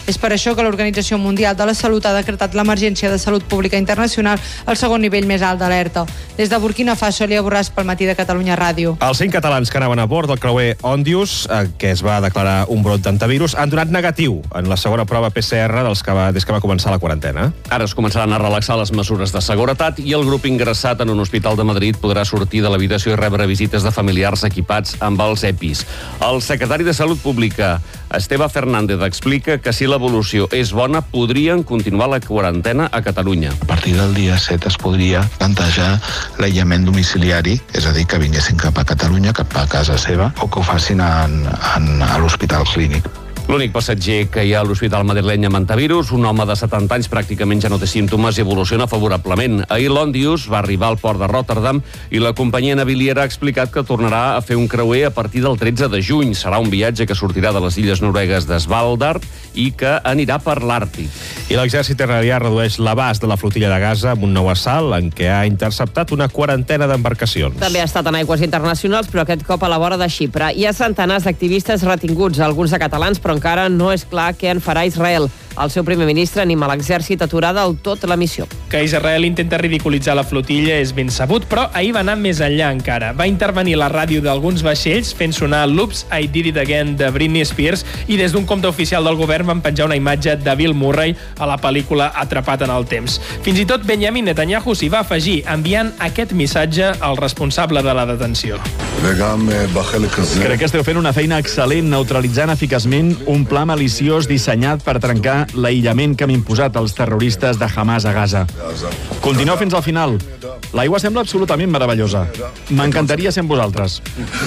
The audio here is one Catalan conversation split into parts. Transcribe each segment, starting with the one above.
És per això que l'Organització Mundial de la Salut ha decretat l'emergència de salut pública internacional al segon nivell més alt d'alerta. Des de Burkina Faso, Elia Borràs, pel Matí de Catalunya Ràdio. Els 5 catalans que anaven a bord del creuer Òndius, que es va declarar un brot d'antivirus, han donat negatiu en la segona prova PCR des que va començar la quarantena. Ara es començaran a relaxar les mesures de seguretat i el grup ingressat en un hospital de Madrid podrà sortir de l'habitació i rebre visites de familiars equipats amb els EPIs. El secretari de Salut Pública, Esteve Fernández, explica que si l'evolució és bona, podrien continuar la quarantena a Catalunya. A partir del dia 7 es podria plantejar l'aïllament domiciliari, és a dir, que vinguessin cap a Catalunya, cap a casa seva, o que ho facin a l'hospital clínic. L'únic passatger que hi ha a l'Hospital madrileny amb antivirus, un home de 70 anys, pràcticament ja no té símptomes i evoluciona favorablement. Ahir l'Òndius va arribar al port de Rotterdam i la companyia naviliera ha explicat que tornarà a fer un creuer a partir del 13 de juny. Serà un viatge que sortirà de les illes noruegues d'Svalbard i que anirà per l'Àrtic. I l'exèrcit israelià redueix l'abast de la flotilla de Gaza amb un nou assalt en què ha interceptat una quarantena d'embarcacions. També ha estat en aigües internacionals, però aquest cop a la vora de Xipre. Hi ha centenars d'activistes retinguts, alguns de catalans, però encara no és clar què en farà Israel. El seu primer ministre anima l'exèrcit a aturar del tot la missió. Que Israel intenta ridiculitzar la flotilla és ben sabut, però ahir va anar més enllà encara. Va intervenir la ràdio d'alguns vaixells fent sonar l'Oops, I Did It Again de Britney Spears i des d'un compte oficial del govern van penjar una imatge de Bill Murray a la pel·lícula Atrapat en el temps. Fins i tot Benjamin Netanyahu s'hi va afegir, enviant aquest missatge al responsable de la detenció. Crec que esteu fent una feina excel·lent neutralitzant eficaçment un pla maliciós dissenyat per trencar l'aïllament que han imposat els terroristes de Hamas a Gaza. Continueu fins al final. L'aigua sembla absolutament meravellosa. M'encantaria ser amb vosaltres.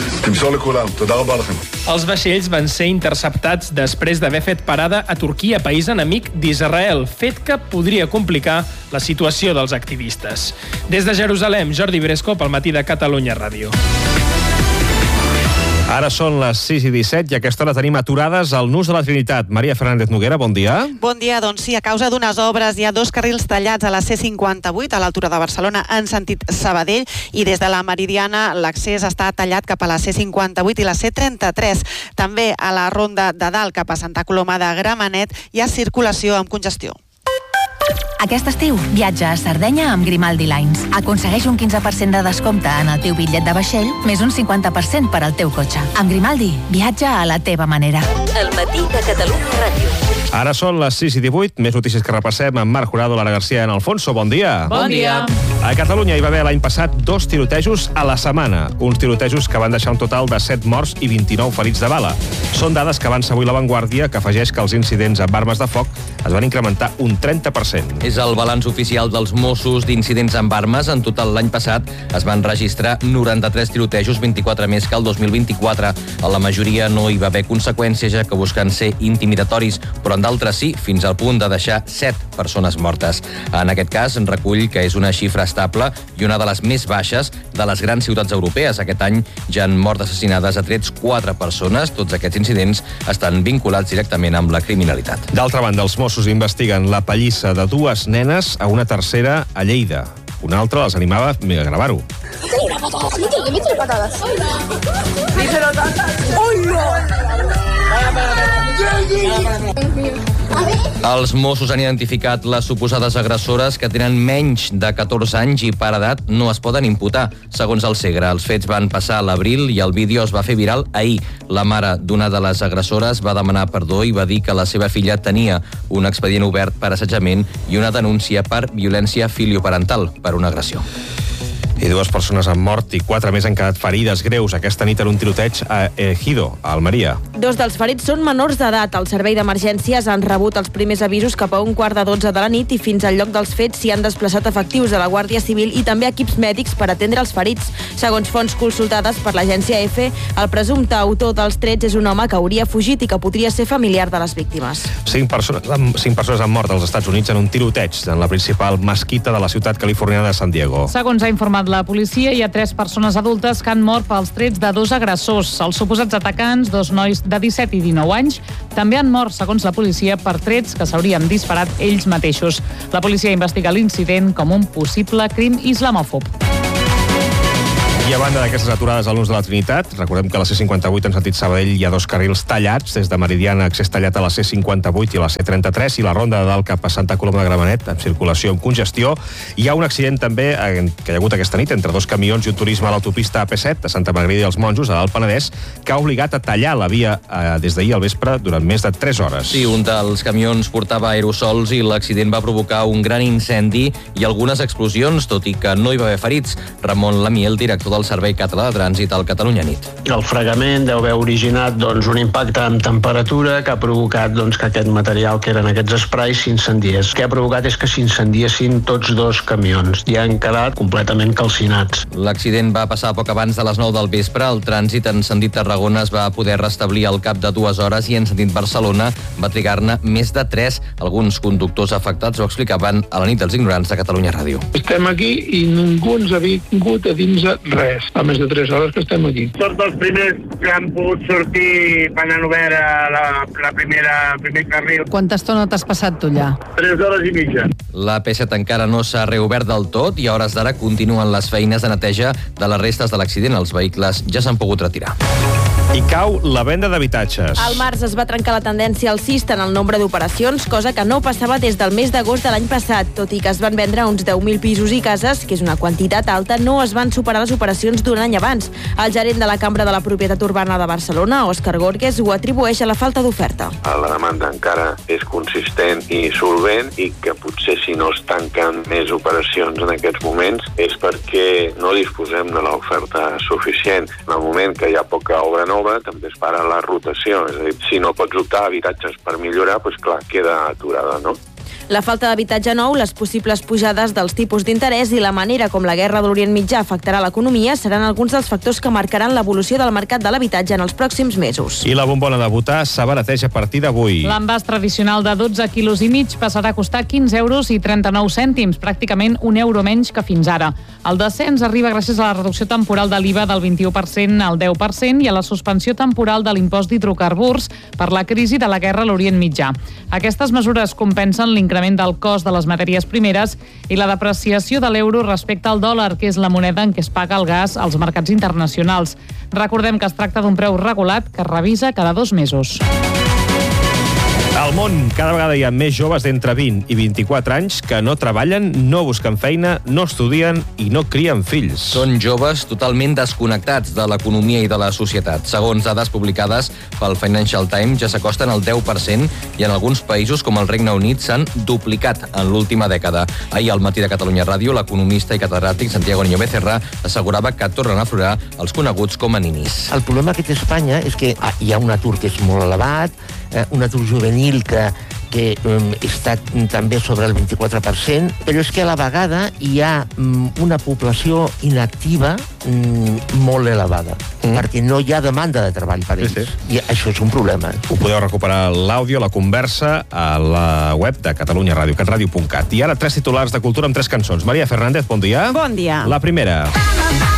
Els vaixells van ser interceptats després d'haver fet parada a Turquia, país enemic d'Israel, fet que podria complicar la situació dels activistes. Des de Jerusalem, Jordi Bresco, pel Matí de Catalunya Ràdio. Ara són les 6:17 i a aquesta hora tenim aturades al Nus de la Trinitat. Maria Fernández Noguera, bon dia. Bon dia, doncs sí, a causa d'unes obres hi ha 2 carrils tallats a la C58 a l'altura de Barcelona en sentit Sabadell i des de la Meridiana l'accés està tallat cap a la C58 i la C33. També a la Ronda de Dalt cap a Santa Coloma de Gramenet hi ha circulació amb congestió. Aquest estiu, viatja a Sardenya amb Grimaldi Lines. Aconsegueix un 15% de descompte en el teu bitllet de vaixell, més un 50% per al teu cotxe. Amb Grimaldi, viatja a la teva manera. El Matí de Catalunya Ràdio. Ara són les 6:18, més notícies que repassem amb Marc Jurado, Lara García i en Alfonso. Bon dia. Bon dia. A Catalunya hi va haver l'any passat 2 tirotejos a la setmana. Uns tirotejos que van deixar un total de 7 morts i 29 ferits de bala. Són dades que avança avui La Vanguardia, que afegeix que els incidents amb armes de foc es van incrementar un 30%. És el balanç oficial dels Mossos d'incidents amb armes. En total, l'any passat es van registrar 93 tirotejos, 24 més que el 2024. A la majoria no hi va haver conseqüències, ja que busquen ser intimidatoris, però en d'altres sí, fins al punt de deixar 7 persones mortes. En aquest cas, en recull que és una xifra estable i una de les més baixes de les grans ciutats europees. Aquest any ja han mort assassinades a trets 4 persones. Tots aquests incidents estan vinculats directament amb la criminalitat. D'altra banda, els Mossos investiguen la pallissa de 2 nenes a una tercera a Lleida. Una altra les animava a gravar-ho. Métele patadas. Díselo tantas. ¡Ay, no! Els Mossos han identificat les suposades agressores que tenen menys de 14 anys i per edat no es poden imputar. Segons el Segre, els fets van passar a l'abril i el vídeo es va fer viral ahir. La mare d'una de les agressores va demanar perdó i va dir que la seva filla tenia un expedient obert per assetjament i una denúncia per violència filioparental per una agressió. I 2 persones han mort i 4 més han quedat ferides greus aquesta nit en un tiroteig a Ejido, a Almeria. 2 dels ferits són menors d'edat. El servei d'emergències han rebut els primers avisos cap a 11:45 de la nit i fins al lloc dels fets s'hi han desplaçat efectius de la Guàrdia Civil i també equips mèdics per atendre els ferits. Segons fonts consultades per l'agència EFE, el presumpte autor dels trets és un home que hauria fugit i que podria ser familiar de les víctimes. 5 persones han mort als Estats Units en un tiroteig en la principal mesquita de la ciutat californiana de San Diego. Segons ha informat la policia, hi ha 3 persones adultes que han mort pels trets de 2 agressors. Els suposats atacants, 2 nois de 17 i 19 anys, també han mort, segons la policia, per trets que s'haurien disparat ells mateixos. La policia investiga l'incident com un possible crim islamòfob. I a banda d'aquestes aturades a l'ús de la Trinitat, recordem que a la C58 en sentit Sabadell hi ha 2 carrils tallats, des de Meridiana accés tallat a la C58 i la C33 i la ronda de dalt cap a Santa Coloma de Gramenet, amb circulació amb congestió. Hi ha un accident també que hi ha hagut aquesta nit entre 2 camions i un turisme a l'autopista AP7 de Santa Margarida i els Monjos, a l'Alt Penedès, que ha obligat a tallar la via des d'ahir al vespre durant més de 3 hores. Sí, un dels camions portava aerosols i l'accident va provocar un gran incendi i algunes explosions, tot i que no hi va haver ferits. Ramon Lamiel, director del Servei Català de Trànsit al Catalunya Nit. El fregament deu haver originat un impacte amb temperatura que ha provocat que aquest material que eren aquests esprais s'incendiés. El que ha provocat és que s'incendiessin tots 2 camions i han quedat completament calcinats. L'accident va passar poc abans de les 9 del vespre. El trànsit en sentit Tarragona es va poder restablir al cap de 2 hores i en sentit Barcelona va trigar-ne més de 3. Alguns conductors afectats ho explicaven a la nit dels ignorants de Catalunya Ràdio. Estem aquí i ningú ens havia vingut a dir res. Fa més de 3 hores que estem aquí. Tots els primers que han pogut sortir van han obert el primer carril. Quanta estona t'has passat tu allà? 3 hores i mitja. La P7 encara no s'ha reobert del tot i a hores d'ara continuen les feines de neteja de les restes de l'accident. Els vehicles ja s'han pogut retirar. I cau la venda d'habitatges. Al març es va trencar la tendència alcista en el nombre d'operacions, cosa que no passava des del mes d'agost de l'any passat. Tot i que es van vendre uns 10.000 pisos i cases, que és una quantitat alta, no es van superar les operacions d'un any abans. El gerent de la Cambra de la Propietat Urbana de Barcelona, Òscar Gorges, ho atribueix a la falta d'oferta. La demanda encara és consistent i solvent i que potser si no es tanquen més operacions en aquests moments és perquè no disposem de l'oferta suficient. En el moment que hi ha poca obra nova, també es para la rotació. És a dir, si no pots optar a habitatges per millorar, doncs clar, queda aturada, no? La falta d'habitatge nou, les possibles pujades dels tipus d'interès i la manera com la guerra de l'Orient Mitjà afectarà l'economia seran alguns dels factors que marcaran l'evolució del mercat de l'habitatge en els pròxims mesos. I la bombona de votar s'abarateja a partir d'avui. L'envàs tradicional de 12,5 quilos passarà a costar 15 euros i 39 cèntims, pràcticament €1 menys que fins ara. El descens arriba gràcies a la reducció temporal de l'IVA del 21% al 10% i a la suspensió temporal de l'impost d'hidrocarburs per la crisi de la guerra a l'Orient Mitjà. Aquestes mesures compensen l'increment del cost de les matèries primeres i la depreciació de l'euro respecte al dòlar, que és la moneda en què es paga el gas als mercats internacionals. Recordem que es tracta d'un preu regulat que es revisa cada 2 mesos. Al món, cada vegada hi ha més joves d'entre 20 i 24 anys que no treballen, no busquen feina, no estudien i no crien fills. Són joves totalment desconnectats de l'economia i de la societat. Segons dades publicades pel Financial Times, ja s'acosten al 10% i en alguns països, com el Regne Unit, s'han duplicat en l'última dècada. Ahir al matí de Catalunya Ràdio, l'economista i catedràtic Santiago Niño Becerra assegurava que tornen a aflorar els coneguts com a ninis. El problema que té Espanya és que hi ha un atur que és molt elevat, un atur juvenil que està també sobre el 24%, però és que a la vegada hi ha una població inactiva molt elevada, perquè no hi ha demanda de treball per ells. I això és un problema. Ho podeu recuperar l'àudio, la conversa, a la web de Catalunya Ràdio, catradio.cat. I ara 3 titulars de cultura amb 3 cançons. Maria Fernández, bon dia. Bon dia. La primera.